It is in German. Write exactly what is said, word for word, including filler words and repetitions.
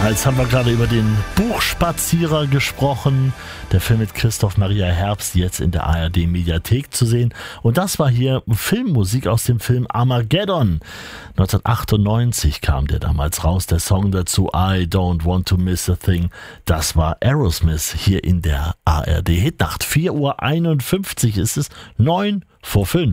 Jetzt haben wir gerade über den Buchspazierer gesprochen. Der Film mit Christoph Maria Herbst, jetzt in der A R D-Mediathek zu sehen. Und das war hier Filmmusik aus dem Film Armageddon. neunzehnhundertachtundneunzig kam der damals raus. Der Song dazu, I Don't Want to Miss a Thing. Das war Aerosmith hier in der A R D-Hitnacht. vier Uhr einundfünfzig ist es, neun vor fünf.